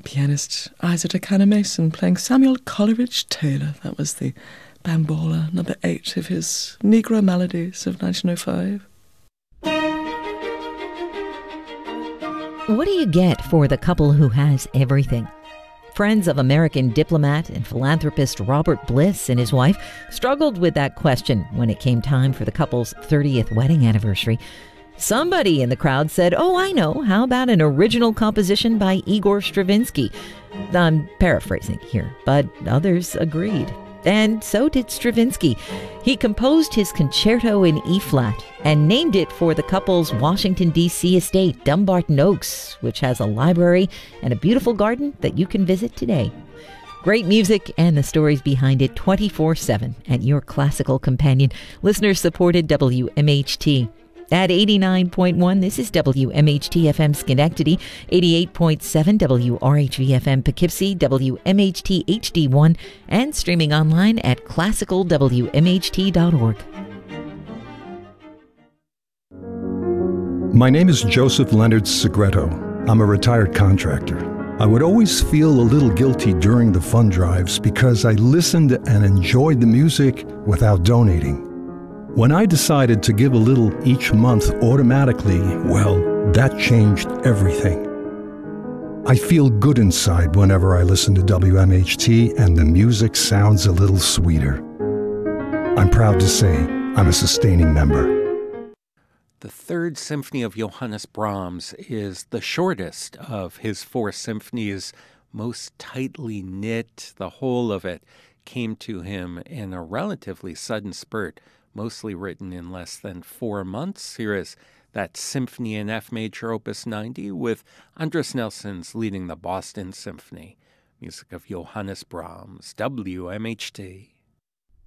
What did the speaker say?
Pianist Isadora Cannon Mason playing Samuel Coleridge Taylor. That was the Bambola, number 8 of his Negro Melodies of 1905. What do you get for the couple who has everything? Friends of American diplomat and philanthropist Robert Bliss and his wife struggled with that question when it came time for the couple's 30th wedding anniversary. Somebody in the crowd said, "Oh, I know. How about an original composition by Igor Stravinsky?" I'm paraphrasing here, but others agreed. And so did Stravinsky. He composed his concerto in E-flat and named it for the couple's Washington, D.C. estate, Dumbarton Oaks, which has a library and a beautiful garden that you can visit today. Great music and the stories behind it 24/7 at your classical companion. Listener-supported WMHT. At 89.1, this is WMHT-FM Schenectady, 88.7 WRHV-FM Poughkeepsie, WMHT HD1, and streaming online at classicalwmht.org. My name is Joseph Leonard Segreto. I'm a retired contractor. I would always feel a little guilty during the fund drives because I listened and enjoyed the music without donating. When I decided to give a little each month automatically, well, that changed everything. I feel good inside whenever I listen to WMHT and the music sounds a little sweeter. I'm proud to say I'm a sustaining member. The Third Symphony of Johannes Brahms is the shortest of his 4 symphonies, most tightly knit. The whole of it came to him in a relatively sudden spurt, mostly written in less than 4 months. Here is that Symphony in F Major, Opus 90, with Andris Nelsons leading the Boston Symphony. Music of Johannes Brahms, WMHT.